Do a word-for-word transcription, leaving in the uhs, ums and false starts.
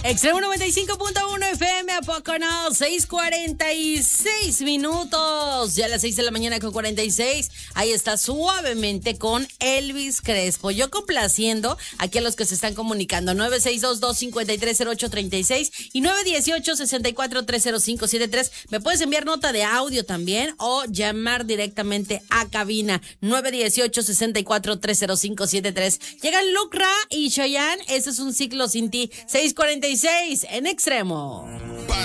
Extremo noventa y cinco punto uno F M, ¿a poco no? seis cuarenta y seis minutos. Ya a las seis de la mañana con cuarenta y seis. Ahí está Suavemente con Elvis Crespo. Yo complaciendo aquí a los que se están comunicando. nueve seis dos, dos cinco tres, cero ocho tres seis y nueve uno ocho, seis cuatro tres, cero cinco siete tres. Me puedes enviar nota de audio también o llamar directamente a cabina. nueve uno ocho, seis cuatro tres, cero cinco siete tres. Llegan Lucra y Chayanne. Ese es Un Ciclo Sin Ti. seis cuarenta y seis en Extremo.